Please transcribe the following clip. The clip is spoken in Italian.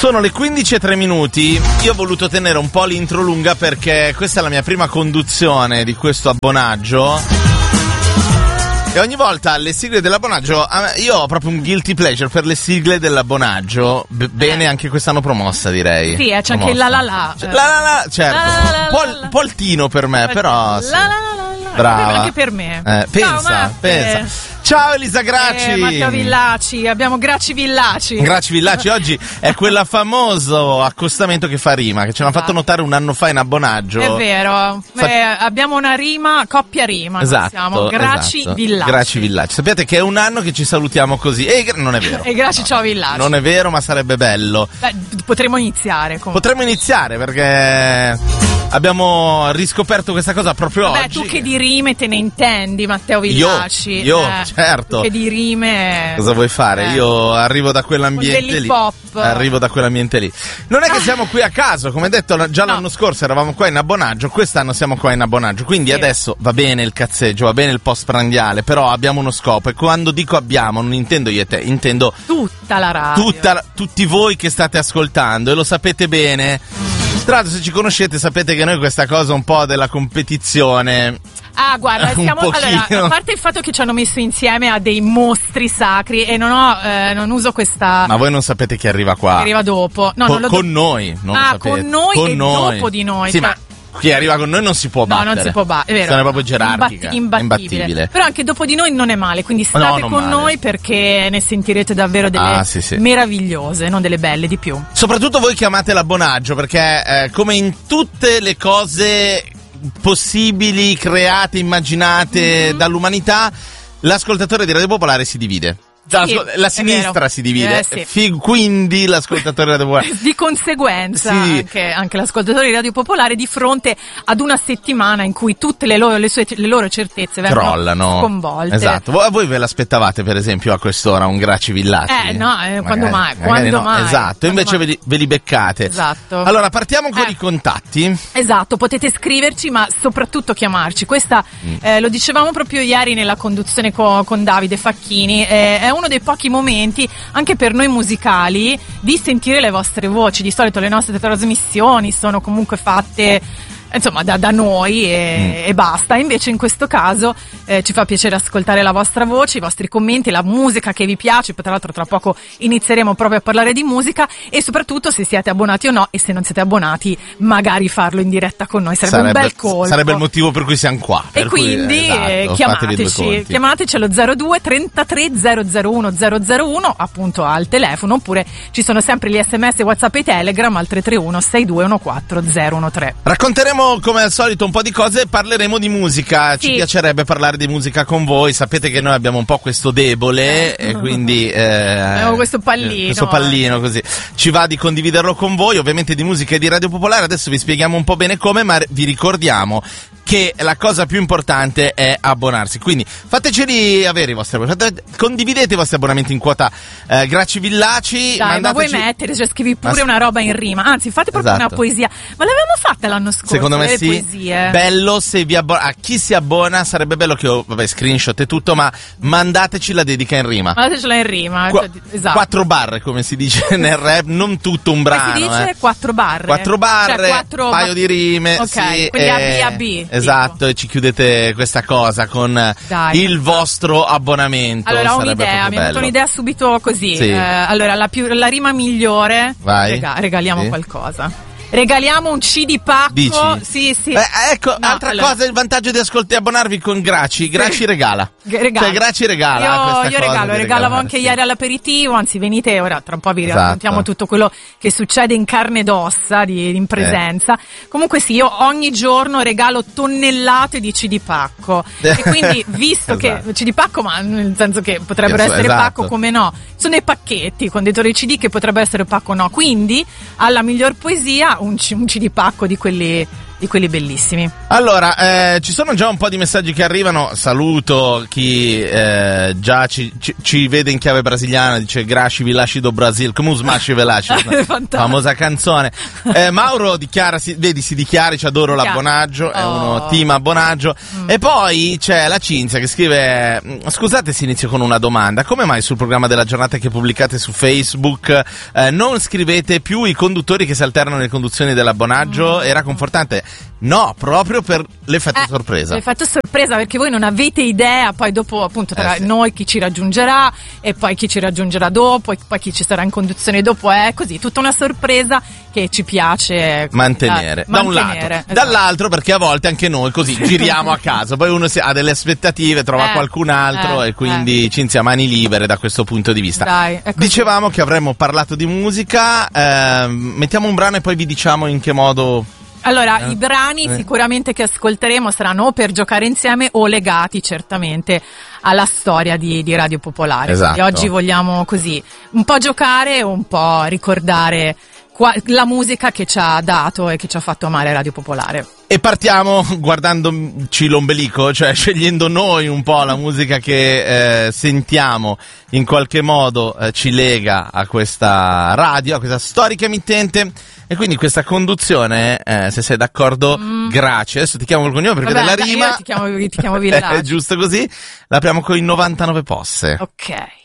Sono le 15:03. Io ho voluto tenere un po' l'intro lunga perché questa è la mia prima conduzione di questo abbonaggio. E ogni volta alle sigle dell'abbonaggio, io ho proprio un guilty pleasure per le sigle dell'abbonaggio. Bene, anche quest'anno promossa, direi. Sì, c'è anche la la la. La la la, certo. Un po' altino per me, però. Sì. La la la la. Brava. Anche per me. Pensa. Ciao Elisa Gracci. Matteo Villaci, abbiamo Gracci Villaci. Gracci Villaci oggi è quel famoso accostamento che fa rima, che ce l'ha fatto notare un anno fa in abbonaggio. È vero, abbiamo una rima, coppia rima. Esatto. Gracci Villaci. Gracci Villaci. Sappiate che è un anno che ci salutiamo così. E non è vero. E Gracci, ciao Villaci. Non è vero, ma sarebbe bello. Beh, potremmo iniziare comunque. Potremmo iniziare perché abbiamo riscoperto questa cosa proprio oggi. Tu che di rime te ne intendi, Matteo Villaci. Io certo. Tu che di rime. Cosa vuoi fare? Io arrivo da quell'ambiente lì. Arrivo da quell'ambiente lì. Non è che siamo qui a caso, come detto già l'anno scorso eravamo qua in abbonaggio, quest'anno siamo qua in abbonaggio. Quindi adesso va bene il cazzeggio, va bene il post prandiale, però abbiamo uno scopo. E quando dico abbiamo, non intendo io e te, intendo tutta la radio. Tutti voi che state ascoltando, e lo sapete bene. Tra l'altro, se ci conoscete sapete che noi questa cosa un po' della competizione. Ah, guarda, allora, a parte il fatto che ci hanno messo insieme a dei mostri sacri e non uso questa. Ma voi non sapete chi arriva qua? Chi arriva dopo? No, con noi, non lo sapete. Con noi dopo di noi. Sì, ma chi arriva con noi non si può battere. No, non si può battere, è vero. È proprio gerarchica, imbattibile. Però anche dopo di noi non è male, quindi state con noi perché ne sentirete davvero delle meravigliose, non delle belle di più. Soprattutto voi che amate l'abbonaggio, perché come in tutte le cose possibili, create, immaginate dall'umanità, l'ascoltatore di Radio Popolare si divide. La sinistra si divide, quindi l'ascoltatore Radio Popolare. Di conseguenza anche l'ascoltatore di Radio Popolare di fronte ad una settimana in cui tutte le loro certezze vengono crollano, sconvolte. Esatto. Voi ve l'aspettavate per esempio a quest'ora un Gracci Villaci? Quando mai? Esatto, invece ve li beccate. Esatto. Allora partiamo con i contatti. Esatto, potete scriverci ma soprattutto chiamarci. Questa lo dicevamo proprio ieri nella conduzione con Davide Facchini, è uno dei pochi momenti anche per noi musicali di sentire le vostre voci. Di solito le nostre trasmissioni sono comunque fatte insomma da noi e basta. Invece in questo caso ci fa piacere ascoltare la vostra voce, i vostri commenti, la musica che vi piace. Tra l'altro tra poco inizieremo proprio a parlare di musica e soprattutto se siete abbonati o no, e se non siete abbonati magari farlo in diretta con noi sarebbe un bel colpo. Sarebbe il motivo per cui siamo qua. E quindi chiamateci allo 02 33 001 001 appunto al telefono, oppure ci sono sempre gli SMS, WhatsApp e Telegram al 331 6214 013. Racconteremo come al solito un po' di cose, parleremo di musica. Ci piacerebbe parlare di musica con voi. Sapete che noi abbiamo un po' questo debole e quindi abbiamo questo pallino così ci va di condividerlo con voi, ovviamente di musica e di Radio Popolare. Adesso vi spieghiamo un po' bene come, ma vi ricordiamo che la cosa più importante è abbonarsi, quindi fateceli avere i vostri abbonamenti, condividete i vostri abbonamenti in quota Gracci Villaci. Dai, ma vuoi mettere, scrivi pure una roba in rima, anzi fate proprio una poesia, ma l'avevamo fatta l'anno scorso. Secondo me sì, poesie. Bello se vi a chi si abbona sarebbe bello che screenshot e tutto, ma mandateci la dedica in rima. Mandatecela in rima, esatto. 4 barre come si dice nel rap, non tutto un brano. Si dice 4 barre. 4 barre, un paio di rime. Ok, quindi A-B. Esatto, e ci chiudete questa cosa con il vostro abbonamento. Allora ho un'idea, mi è venuta un'idea subito così. Allora la rima migliore, regaliamo qualcosa. Regaliamo un CD pacco. Dici? Sì. Ecco, altra cosa, il vantaggio di abbonarvi con Gracci. Gracci regala. Cioè Gracci regala. Io regalavo anche ieri all'aperitivo, anzi venite ora, tra un po' vi raccontiamo tutto quello che succede in carne ed ossa, in presenza. Comunque sì, io ogni giorno regalo tonnellate di CD pacco. E quindi, visto che CD pacco, ma nel senso che potrebbero essere pacco come no, sono i pacchetti con dentro i CD che potrebbero essere pacco no. Quindi, alla miglior poesia, un CD pacco di quelli di quelli bellissimi. Allora, ci sono già un po' di messaggi che arrivano. Saluto chi già ci vede in chiave brasiliana, dice Graci Vilasci do Brasil, come smasci Velasci, famosa canzone. Mauro dichiara, si dichiara, ci adoro l'abbonaggio, è uno team abbonaggio. E poi c'è la Cinzia che scrive: scusate se inizio con una domanda, come mai sul programma della giornata che pubblicate su Facebook non scrivete più i conduttori che si alternano nelle conduzioni dell'abbonaggio? Era confortante? No, proprio per l'effetto sorpresa. L'effetto sorpresa, perché voi non avete idea, poi dopo appunto tra noi chi ci raggiungerà e poi chi ci raggiungerà dopo e poi chi ci sarà in conduzione dopo, è così, tutta una sorpresa che ci piace mantenere. Da un lato, esatto. Dall'altro perché a volte anche noi così giriamo a caso, poi uno ha delle aspettative, trova qualcun altro e quindi Cinzia, mani libere da questo punto di vista. Dai, dicevamo che avremmo parlato di musica, mettiamo un brano e poi vi diciamo in che modo. Allora, i brani sicuramente che ascolteremo saranno o per giocare insieme o legati certamente alla storia di Radio Popolare. Esatto. Quindi oggi vogliamo così un po' giocare e un po' ricordare la musica che ci ha dato e che ci ha fatto amare Radio Popolare. E partiamo guardandoci l'ombelico, cioè scegliendo noi un po' la musica che sentiamo, in qualche modo ci lega a questa radio, a questa storica emittente. E quindi questa conduzione, se sei d'accordo, grazie. Adesso ti chiamo col cognome perché della rima. Io ti chiamo Villacci. È giusto così. L'apriamo con i 99 posse. Ok.